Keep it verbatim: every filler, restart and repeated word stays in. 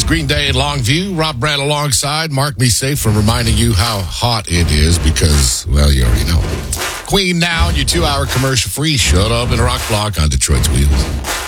Green Day in Longview. Rob Brand alongside. Mark Me Safe for reminding you how hot it is because, well, you already know. Queen now, your two-hour commercial-free Shut Up and Rock Block on Detroit's Wheels.